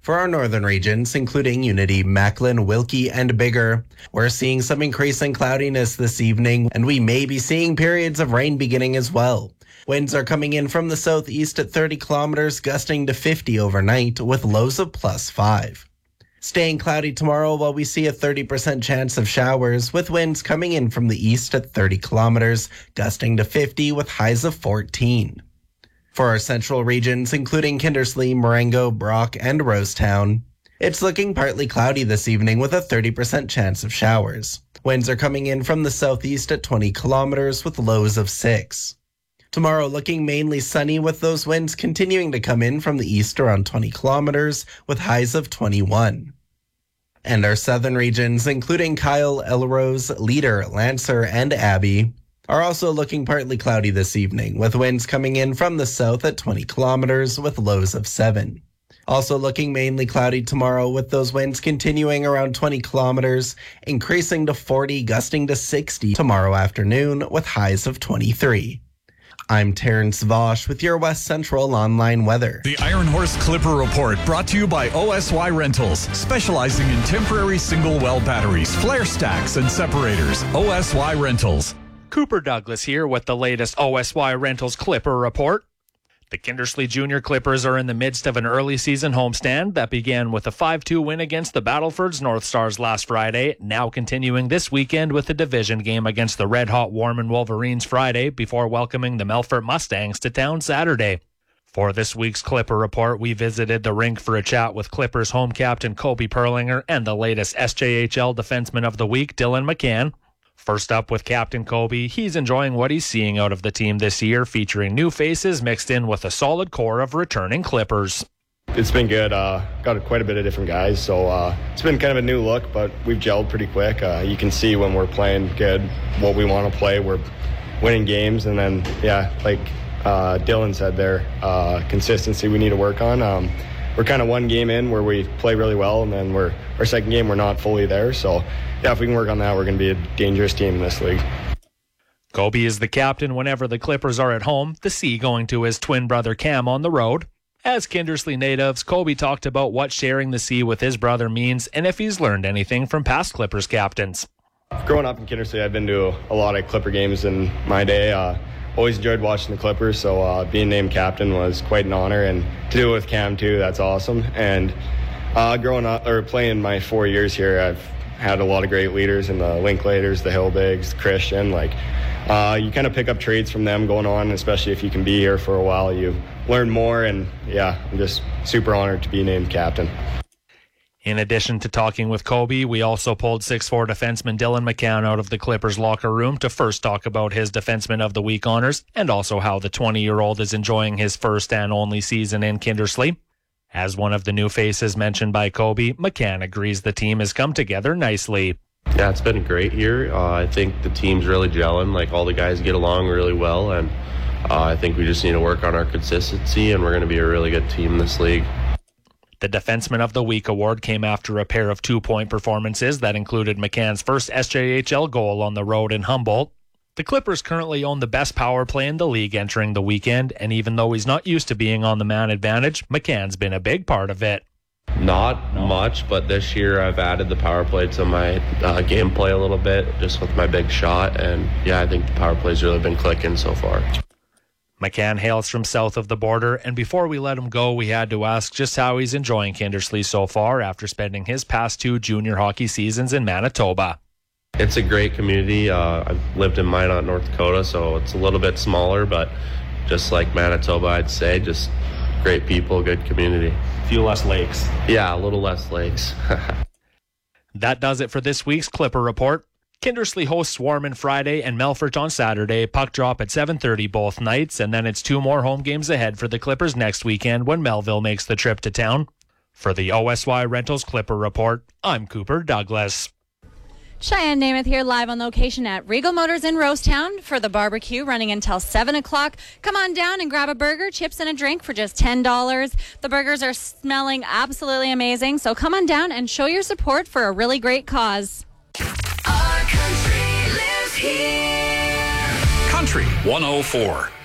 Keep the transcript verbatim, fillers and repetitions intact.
For our northern regions, including Unity, Macklin, Wilkie, and Biggar, we're seeing some increasing cloudiness this evening, and we may be seeing periods of rain beginning as well. Winds are coming in from the southeast at thirty kilometers, gusting to fifty overnight, with lows of plus five. Staying cloudy tomorrow while we see a thirty percent chance of showers, with winds coming in from the east at thirty kilometers, gusting to fifty with highs of fourteen. For our central regions, including Kindersley, Marengo, Brock, and Rosetown, it's looking partly cloudy this evening with a thirty percent chance of showers. Winds are coming in from the southeast at twenty kilometers with lows of six. Tomorrow looking mainly sunny with those winds continuing to come in from the east around twenty kilometers with highs of twenty-one. And our southern regions, including Kyle, Elrose, Leader, Lancer, and Abbey, are also looking partly cloudy this evening, with winds coming in from the south at twenty kilometers with lows of seven. Also looking mainly cloudy tomorrow, with those winds continuing around twenty kilometers, increasing to forty, gusting to sixty tomorrow afternoon with highs of twenty-three. I'm Terrence Vosh with your West Central online weather. The Iron Horse Clipper Report, brought to you by O S Y Rentals, specializing in temporary single well batteries, flare stacks, and separators. O S Y Rentals. Cooper Douglas here with the latest O S Y Rentals Clipper Report. The Kindersley Junior Clippers are in the midst of an early season homestand that began with a five two win against the Battlefords North Stars last Friday, now continuing this weekend with a division game against the Red Hot Warman Wolverines Friday before welcoming the Melfort Mustangs to town Saturday. For this week's Clipper Report, we visited the rink for a chat with Clippers home captain Kobe Perlinger and the latest S J H L Defenseman of the Week, Dylan McCann. First up with Captain Kobe, he's enjoying what he's seeing out of the team this year, featuring new faces mixed in with a solid core of returning Clippers. It's been good. Uh, got quite a bit of different guys, so uh, it's been kind of a new look, but we've gelled pretty quick. Uh, you can see when we're playing good what we want to play. We're winning games, and then, yeah, like uh, Dylan said there, uh, consistency we need to work on. Um, we're kind of one game in where we play really well, and then we're our second game we're not fully there. So, yeah, if we can work on that, we're going to be a dangerous team in this league. Kobe is the captain whenever the Clippers are at home, the C going to his twin brother Cam on the road. As Kindersley natives, Kobe talked about what sharing the C with his brother means and if he's learned anything from past Clippers captains. Growing up in Kindersley, I've been to a lot of Clipper games in my day. Uh, always enjoyed watching the Clippers, so uh, being named captain was quite an honor, and to do it with Cam too, that's awesome. And uh, growing up or playing my four years here, I've had a lot of great leaders in the Linklaters, the Hillbigs, Christian. Like uh, you kind of pick up traits from them going on, especially if you can be here for a while. You learn more, and yeah, I'm just super honored to be named captain. In addition to talking with Kobe, we also pulled six foot four defenseman Dylan McCann out of the Clippers locker room to first talk about his Defenseman of the Week honors and also how the twenty-year-old is enjoying his first and only season in Kindersley. As one of the new faces mentioned by Kobe, McCann agrees the team has come together nicely. Yeah, it's been a great year. Uh, I think the team's really gelling. Like, all the guys get along really well, and uh, I think we just need to work on our consistency, and we're going to be a really good team in this league. The Defenseman of the Week award came after a pair of two-point performances that included McCann's first S J H L goal on the road in Humboldt. The Clippers currently own the best power play in the league entering the weekend, and even though he's not used to being on the man advantage, McCann's been a big part of it. Not much, but this year I've added the power play to my uh, gameplay a little bit, just with my big shot, and yeah, I think the power play's really been clicking so far. McCann hails from south of the border, and before we let him go, we had to ask just how he's enjoying Kindersley so far after spending his past two junior hockey seasons in Manitoba. It's a great community. Uh, I've lived in Minot, North Dakota, so it's a little bit smaller, but just like Manitoba, I'd say, just great people, good community. A few less lakes. Yeah, a little less lakes. That does it for this week's Clipper Report. Kindersley hosts Warman Friday and Melfort on Saturday. Puck drop at seven thirty both nights, and then it's two more home games ahead for the Clippers next weekend when Melville makes the trip to town. For the O S Y Rentals Clipper Report, I'm Cooper Douglas. Cheyenne Namath here, live on location at Regal Motors in Rosetown for the barbecue, running until seven o'clock. Come on down and grab a burger, chips, and a drink for just ten dollars. The burgers are smelling absolutely amazing, so come on down and show your support for a really great cause. Country one oh four.